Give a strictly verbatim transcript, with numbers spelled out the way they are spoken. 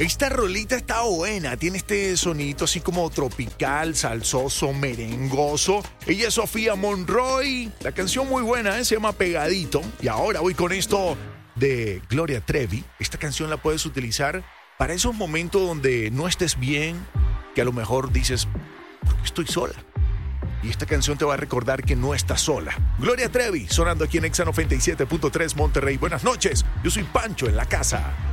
Esta rolita está buena, tiene este sonidito así como tropical, salsoso, merengoso. Ella es Sofía Monroy, la canción muy buena, ¿eh? Se llama Pegadito. Y ahora voy con esto de Gloria Trevi. Esta canción la puedes utilizar para esos momentos donde no estés bien, que a lo mejor dices, ¿por qué estoy sola? Y esta canción te va a recordar que no estás sola. Gloria Trevi, sonando aquí en Exa noventa y siete punto tres Monterrey. Buenas noches, yo soy Pancho en la casa.